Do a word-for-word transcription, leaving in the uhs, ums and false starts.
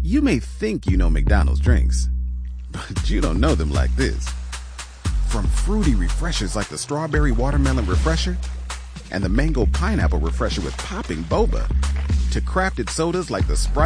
You may think you know McDonald's drinks, but you don't know them like this. From fruity refreshers like the Strawberry Watermelon Refresher and the Mango Pineapple Refresher with popping boba, to crafted sodas like the Sprite